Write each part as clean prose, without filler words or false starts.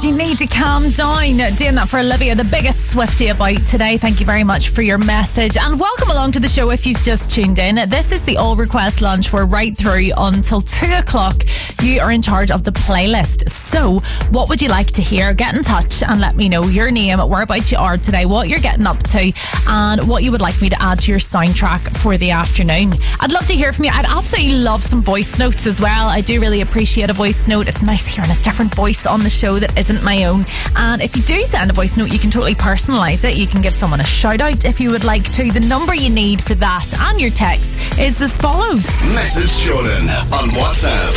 You need to calm down. Doing that for Olivia, the biggest Swiftie about today. Thank you very much for your message. And welcome along to the show if you've just tuned in. This is the All Request Lunch. We're right through until 2 o'clock. You are in charge of the playlist. So, what would you like to hear? Get in touch and let me know your name, whereabouts you are today, what you're getting up to, and what you would like me to add to your soundtrack for the afternoon. I'd love to hear from you. I'd absolutely love some voice notes as well. I do really appreciate a voice note. It's nice hearing a different voice on the show that isn't my own. And if you do send a voice note, you can totally personalise it. You can give someone a shout out if you would like to. The number you need for that and your text is as follows. Message Jordan on WhatsApp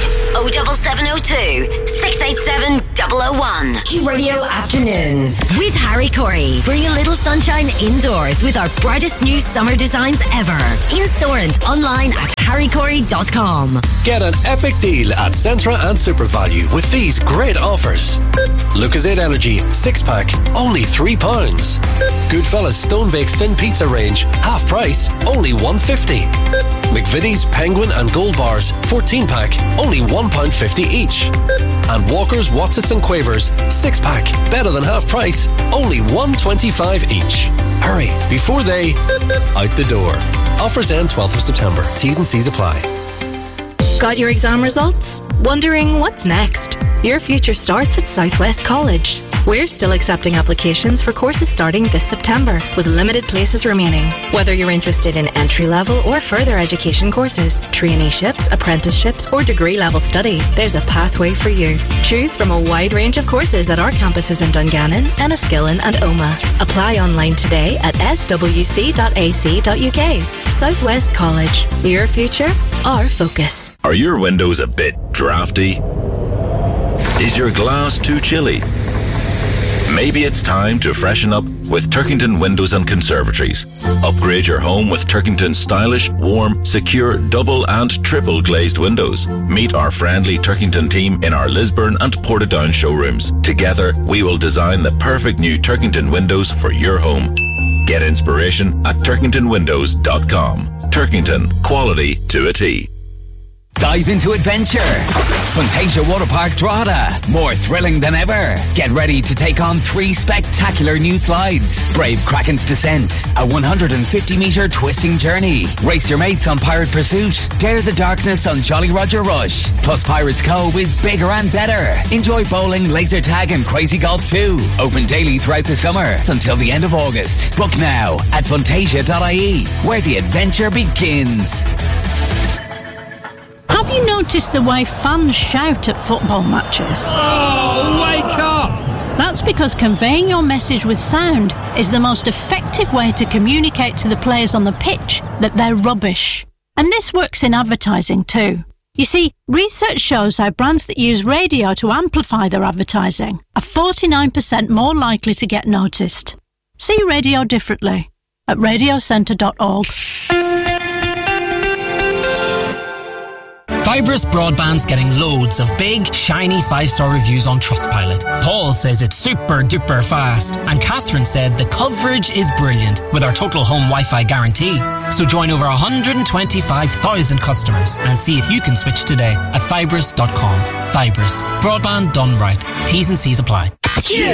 07702 687 001. Q Radio Afternoons with Harry Corey. Bring a little sunshine indoors with our brightest new summer designs ever. In store and online at harrycorey.com. Get an epic deal at Centra and SuperValue with these great offers. Lucozade Energy 6-pack, only £3. Goodfellas Stone Bake Thin Pizza Range, half price, only £1.50. McVitie's Penguin and Gold Bars 14-pack, only £1.50 each. And Walker's Wotsits and Quavers 6-pack, better than half price, only £1.25 each. Hurry, before they out the door. Offers end 12th of September. T's and C's apply. Got your exam results? Wondering what's next? Your future starts at Southwest College. We're still accepting applications for courses starting this September, with limited places remaining. Whether you're interested in entry-level or further education courses, traineeships, apprenticeships, or degree-level study, there's a pathway for you. Choose from a wide range of courses at our campuses in Dungannon, Enniskillen and Omagh. Apply online today at swc.ac.uk. Southwest College. Your future, our focus. Are your windows a bit drafty? Is your glass too chilly? Maybe it's time to freshen up with Turkington Windows and Conservatories. Upgrade your home with Turkington's stylish, warm, secure, double and triple glazed windows. Meet our friendly Turkington team in our Lisburn and Portadown showrooms. Together, we will design the perfect new Turkington windows for your home. Get inspiration at turkingtonwindows.com. Turkington, quality to a T. Dive into adventure. Fantasia Waterpark Drogheda. More thrilling than ever. Get ready to take on 3 spectacular new slides. Brave Kraken's Descent, a 150-metre twisting journey. Race your mates on Pirate Pursuit. Dare the darkness on Jolly Roger Rush. Plus Pirates Cove is bigger and better. Enjoy bowling, laser tag and crazy golf too. Open daily throughout the summer until the end of August. Book now at fantasia.ie, where the adventure begins. Have you noticed the way fans shout at football matches? Oh, wake up! That's because conveying your message with sound is the most effective way to communicate to the players on the pitch that they're rubbish. And this works in advertising too. You see, research shows how brands that use radio to amplify their advertising are 49% more likely to get noticed. See radio differently at radiocentre.org. Fibrous Broadband's getting loads of big, shiny 5-star reviews on Trustpilot. Paul says it's super duper fast, and Catherine said the coverage is brilliant with our total home Wi-Fi guarantee. So join over 125,000 customers and see if you can switch today at fibrous.com. Fibrous. Broadband done right. T's and C's apply. Q